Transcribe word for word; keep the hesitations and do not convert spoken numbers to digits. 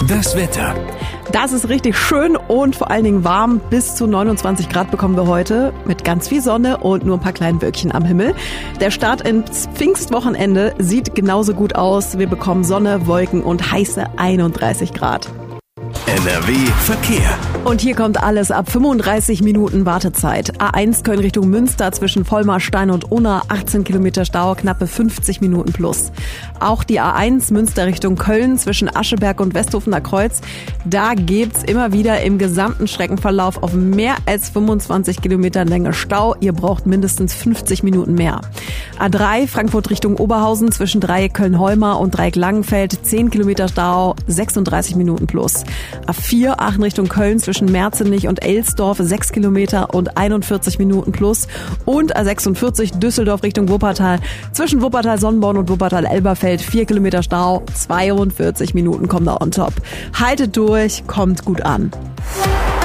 Das Wetter. Das ist richtig schön und vor allen Dingen warm. Bis zu neunundzwanzig Grad bekommen wir heute mit ganz viel Sonne und nur ein paar kleinen Wölkchen am Himmel. Der Start ins Pfingstwochenende sieht genauso gut aus. Wir bekommen Sonne, Wolken und heiße einunddreißig Grad. N R W Verkehr. Und hier kommt alles ab fünfunddreißig Minuten Wartezeit. A eins Köln Richtung Münster zwischen Vollmarstein und Unna, achtzehn Kilometer Stau, knappe fünfzig Minuten plus. Auch die A eins Münster Richtung Köln zwischen Ascheberg und Westhofener Kreuz. Da gibt's immer wieder im gesamten Streckenverlauf auf mehr als fünfundzwanzig Kilometern Länge Stau. Ihr braucht mindestens fünfzig Minuten mehr. A drei Frankfurt Richtung Oberhausen zwischen Dreieck Köln-Heumar und Dreieck Langenfeld, zehn Kilometer Stau, sechsunddreißig Minuten plus. A vier Aachen Richtung Köln zwischen Merzenich und Elsdorf, sechs Kilometer und einundvierzig Minuten plus. Und A sechsundvierzig Düsseldorf Richtung Wuppertal zwischen Wuppertal-Sonnenborn und Wuppertal-Elberfeld, vier Kilometer Stau, zweiundvierzig Minuten kommen da on top. Haltet durch, kommt gut an.